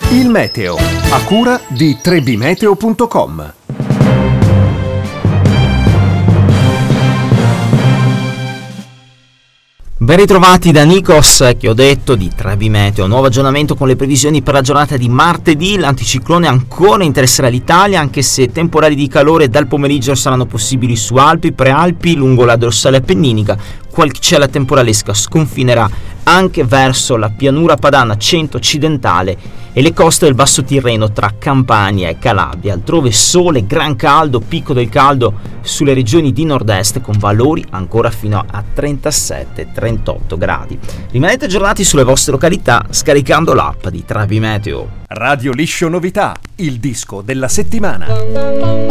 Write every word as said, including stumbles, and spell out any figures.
Il meteo, a cura di tre b meteo punto com. Ben ritrovati da Nikos, che ho detto di tre B Meteo. Nuovo aggiornamento con le previsioni per la giornata di martedì. L'anticiclone ancora interesserà l'Italia, anche se temporali di calore dal pomeriggio saranno possibili su Alpi, Prealpi, lungo la dorsale appenninica. Qualche cella temporalesca sconfinerà anche verso la pianura padana centro-occidentale e le coste del Basso Tirreno tra Campania e Calabria. Altrove sole, gran caldo, picco del caldo sulle regioni di nord-est con valori ancora fino a trentasette trentotto gradi. Rimanete aggiornati sulle vostre località scaricando l'app di tre B Meteo. Radio Liscio Novità, il disco della settimana.